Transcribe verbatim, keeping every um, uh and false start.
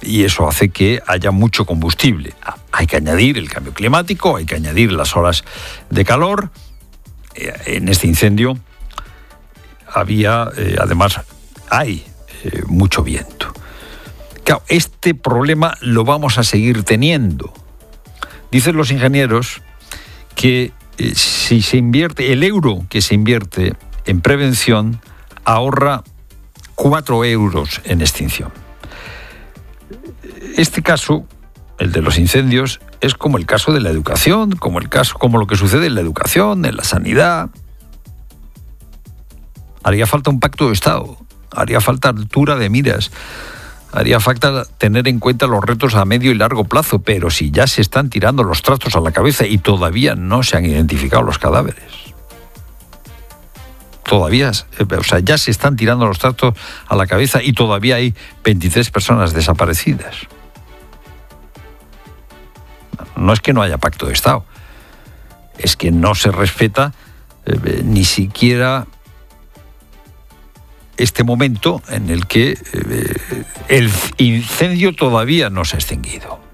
y eso hace que haya mucho combustible. Hay que añadir el cambio climático, hay que añadir las olas de calor. En este incendio había, eh, además, hay eh, mucho viento. Claro, este problema lo vamos a seguir teniendo. Dicen los ingenieros que eh, si se invierte, el euro que se invierte en prevención ahorra cuatro euros en extinción. Este caso, el de los incendios, es como el caso de la educación, como el caso, como lo que sucede en la educación, en la sanidad. Haría falta un pacto de Estado, haría falta altura de miras, haría falta tener en cuenta los retos a medio y largo plazo, pero si ya se están tirando los trastos a la cabeza y todavía no se han identificado los cadáveres, todavía, o sea, ya se están tirando los trastos a la cabeza y todavía hay veintitrés personas desaparecidas. No es que no haya pacto de Estado, es que no se respeta eh, ni siquiera este momento en el que eh, el incendio todavía no se ha extinguido.